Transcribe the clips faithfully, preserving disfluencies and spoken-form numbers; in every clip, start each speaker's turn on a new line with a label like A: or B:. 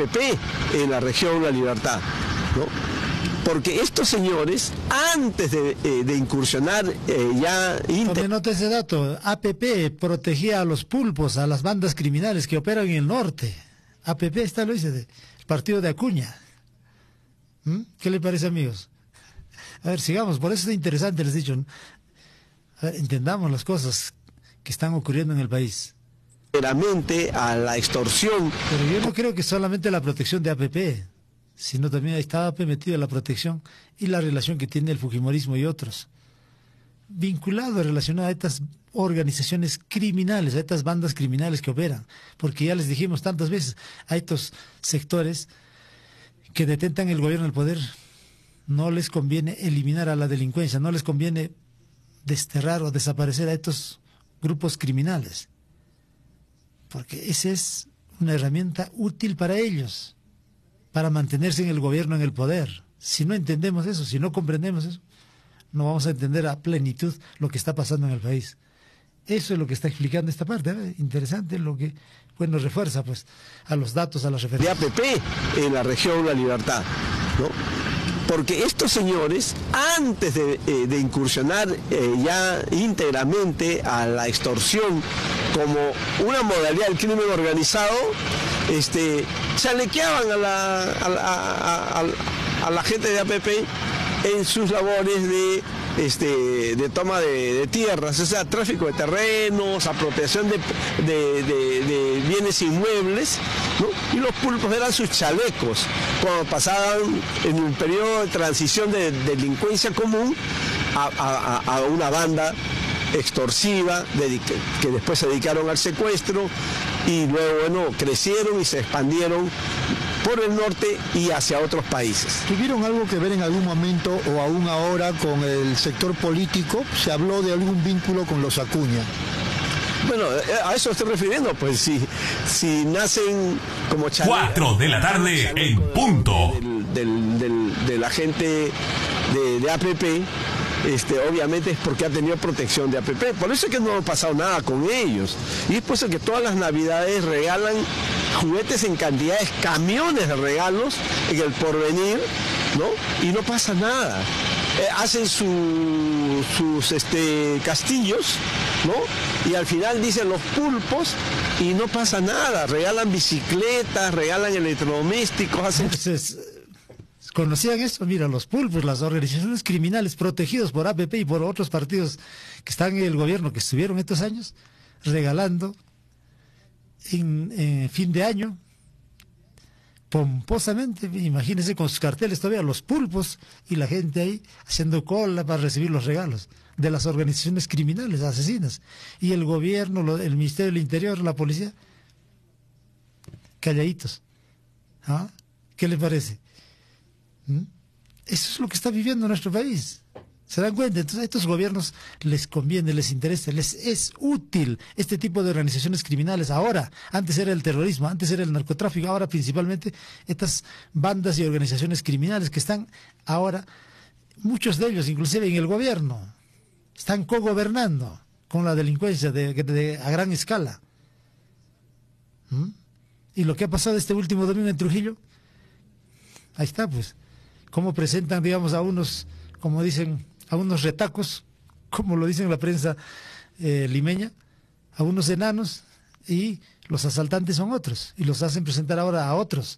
A: A P P en la región La Libertad, ¿no? Porque estos señores, antes de, eh, de incursionar eh, ya...
B: Tome nota ese dato. A P P protegía a los pulpos, a las bandas criminales que operan en el norte. A P P, está lo dice, el partido de Acuña. ¿Mm? ¿Qué le parece, amigos? A ver, sigamos. Por eso es interesante, les he dicho. A ver, entendamos las cosas que están ocurriendo en el país.
A: A la extorsión.
B: Pero yo no creo que solamente la protección de A P P, sino también ahí estaba metido la protección y la relación que tiene el fujimorismo y otros, vinculado, relacionado a estas organizaciones criminales, a estas bandas criminales que operan, porque ya les dijimos tantas veces, a estos sectores que detentan el gobierno del poder, no les conviene eliminar a la delincuencia, no les conviene desterrar o desaparecer a estos grupos criminales, porque esa es una herramienta útil para ellos, para mantenerse en el gobierno, en el poder. Si no entendemos eso, si no comprendemos eso, no vamos a entender a plenitud lo que está pasando en el país. Eso es lo que está explicando esta parte, ¿eh? Interesante, lo que pues, nos refuerza pues, a los datos, a las referencias.
A: De A P P en la región La Libertad, ¿no? Porque estos señores, antes de, eh, de incursionar eh, ya íntegramente a la extorsión como una modalidad del crimen organizado, este, chalequeaban a la, a, la, a, a, a la gente de A P P en sus labores de, este, de toma de, de tierras, o sea, tráfico de terrenos, apropiación de, de, de, de bienes inmuebles, ¿no? Y los pulpos eran sus chalecos, cuando pasaban en un periodo de transición de delincuencia común a, a, a una banda extorsiva, que después se dedicaron al secuestro y luego, bueno, crecieron y se expandieron por el norte y hacia otros países.
C: ¿Tuvieron algo que ver en algún momento o aún ahora con el sector político? ¿Se habló de algún vínculo con los Acuña?
A: Bueno, a eso estoy refiriendo, pues si, si nacen como chaleco...
D: Cuatro de la tarde en punto.
A: Del, del, del, de la gente de, de A P P, este, obviamente es porque ha tenido protección de A P P. Por eso es que no ha pasado nada con ellos. Y es por eso que todas las navidades regalan juguetes en cantidades, camiones de regalos en el Porvenir, ¿no? Y no pasa nada. Eh, hacen su, sus este, castillos, ¿no? Y al final dicen los pulpos y no pasa nada. Regalan bicicletas, regalan electrodomésticos, hacen...
B: Entonces, ¿conocían eso? Mira, los pulpos, las organizaciones criminales protegidos por A P P y por otros partidos que están en el gobierno, que estuvieron estos años, regalando en, en fin de año, pomposamente, imagínense con sus carteles todavía, los pulpos y la gente ahí haciendo cola para recibir los regalos de las organizaciones criminales, asesinas. Y el gobierno, lo, el Ministerio del Interior, la policía, calladitos. ¿Ah? ¿Qué les parece? ¿Mm? Eso es lo que está viviendo nuestro país. ¿Se dan cuenta? Entonces a estos gobiernos les conviene, les interesa, les es útil este tipo de organizaciones criminales. Ahora, antes era el terrorismo, antes era el narcotráfico, ahora principalmente estas bandas y organizaciones criminales que están ahora, muchos de ellos inclusive en el gobierno, están cogobernando con la delincuencia de, de, de, a gran escala. ¿Mm? Y lo que ha pasado este último domingo en Trujillo, ahí está pues, cómo presentan, digamos, a unos, como dicen, a unos retacos, como lo dicen la prensa eh, limeña, a unos enanos, y los asaltantes son otros, y los hacen presentar ahora a otros.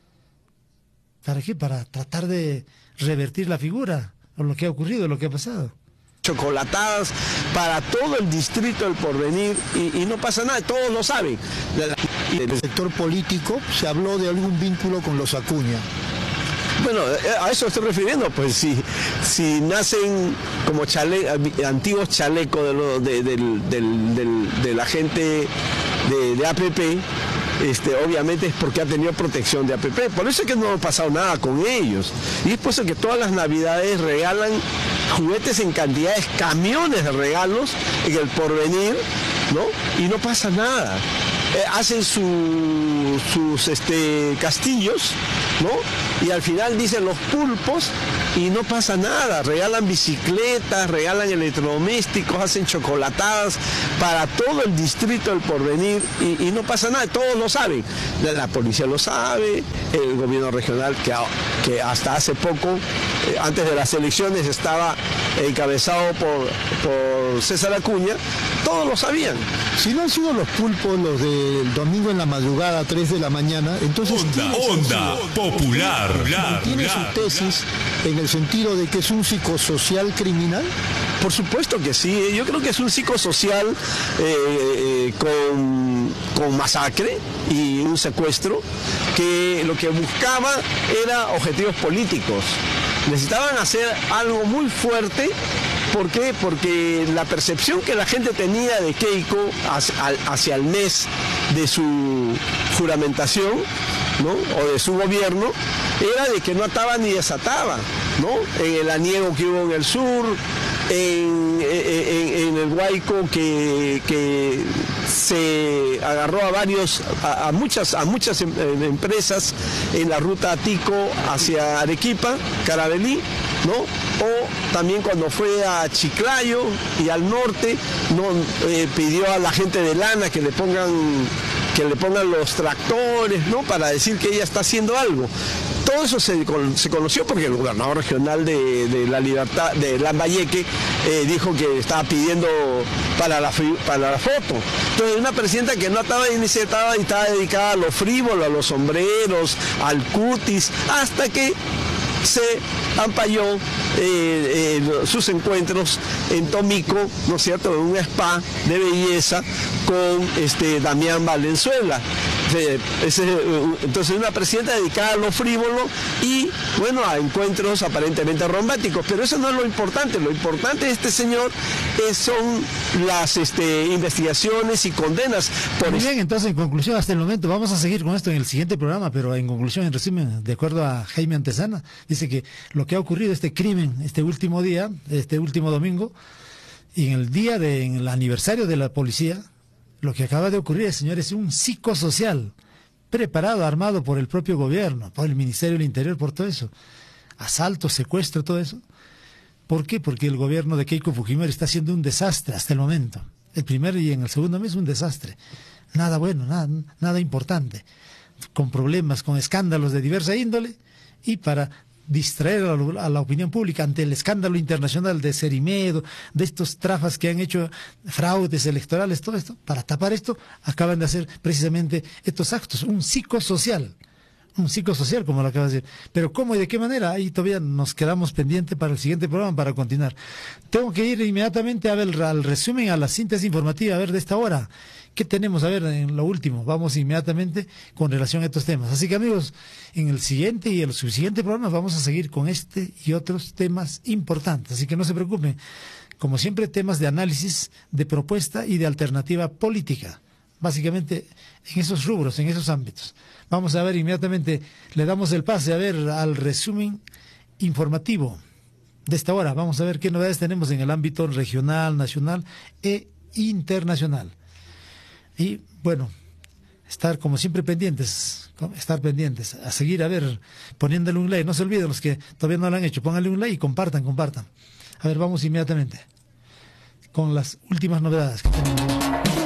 B: ¿Para qué? Para tratar de revertir la figura, o lo que ha ocurrido, lo que ha pasado.
A: Chocolatadas para todo el distrito del Porvenir, y, y no pasa nada, todos lo saben.
C: ¿En el sector político se habló de algún vínculo con los Acuña?
A: Bueno, a eso estoy refiriendo, pues si, si nacen como chale, antiguos chalecos de, lo, de, del, del, del, de la gente de, de A P P, este, obviamente es porque ha tenido protección de A P P. Por eso es que no ha pasado nada con ellos. Y es por eso que todas las navidades regalan juguetes en cantidades, camiones de regalos en el Porvenir, ¿no? Y no pasa nada. Eh, hacen su, sus este, castillos, ¿no? Y al final dicen los pulpos y no pasa nada, regalan bicicletas, regalan electrodomésticos, hacen chocolatadas para todo el distrito del Porvenir y, y no pasa nada, todos lo saben, la, la policía lo sabe, el gobierno regional que, que hasta hace poco, eh, antes de las elecciones estaba encabezado por, por César Acuña, todos lo sabían.
C: Si no han sido los pulpos los del domingo en la madrugada a tres de la mañana, entonces
D: Onda, onda popular.
C: ¿Tiene su tesis en el sentido de que es un psicosocial criminal?
A: Por supuesto que sí, yo creo que es un psicosocial eh, eh, con, con masacre y un secuestro que lo que buscaba era objetivos políticos. Necesitaban hacer algo muy fuerte. ¿Por qué? Porque la percepción que la gente tenía de Keiko hacia, hacia el mes de su juramentación, ¿no? O de su gobierno, era de que no ataba ni desataba, ¿no? En el aniego que hubo en el sur, en, en, en el Huayco que, que se agarró a varios, a, a muchas, a muchas em, empresas en la ruta Atico hacia Arequipa, Carabelí, ¿no? O también cuando fue a Chiclayo y al norte, no eh, pidió a la gente de Lana que le pongan que le pongan los tractores, ¿no? Para decir que ella está haciendo algo. Todo eso se, se conoció porque el gobernador regional de, de la Libertad, de Lambayeque, eh, dijo que estaba pidiendo para la, para la foto. Entonces una presidenta que no estaba ni se estaba, y estaba dedicada a lo frívolo, a los sombreros, al cutis, hasta que se ampalló eh, eh, sus encuentros en Tomico, ¿no es cierto?, en un spa de belleza con este Damián Valenzuela. Entonces una presidenta dedicada a lo frívolo y bueno, a encuentros aparentemente románticos, pero eso no es lo importante. Lo importante de este señor es, son las este, investigaciones y condenas por...
B: Muy bien, entonces en conclusión hasta el momento vamos a seguir con esto en el siguiente programa, pero en conclusión, en resumen, de acuerdo a Jaime Antesana, dice que lo que ha ocurrido, este crimen, este último día, este último domingo, y en el día de, en el aniversario de la policía, lo que acaba de ocurrir, señores, es un psicosocial preparado, armado por el propio gobierno, por el Ministerio del Interior, por todo eso. Asalto, secuestro, todo eso. ¿Por qué? Porque el gobierno de Keiko Fujimori está haciendo un desastre hasta el momento. El primer y en el segundo mes un desastre. Nada bueno, nada, nada importante. Con problemas, con escándalos de diversa índole y para distraer a la, a la opinión pública ante el escándalo internacional de Cerimedo, de estos trafas que han hecho fraudes electorales, todo esto, para tapar esto, acaban de hacer precisamente estos actos, un psicosocial, un psicosocial como lo acaba de decir. Pero ¿cómo y de qué manera? Ahí todavía nos quedamos pendientes para el siguiente programa para continuar. Tengo que ir inmediatamente a ver al resumen, a la síntesis informativa, a ver de esta hora. ¿Qué tenemos? A ver, en lo último, vamos inmediatamente con relación a estos temas. Así que amigos, en el siguiente y el subsiguiente programa vamos a seguir con este y otros temas importantes. Así que no se preocupen. Como siempre, temas de análisis, de propuesta y de alternativa política. Básicamente en esos rubros, en esos ámbitos. Vamos a ver inmediatamente, le damos el pase a ver al resumen informativo de esta hora. Vamos a ver qué novedades tenemos en el ámbito regional, nacional e internacional. Y bueno, estar como siempre pendientes, estar pendientes, a seguir, a ver, poniéndole un like. No se olviden los que todavía no lo han hecho, pónganle un like y compartan, compartan. A ver, vamos inmediatamente con las últimas novedades que tenemos.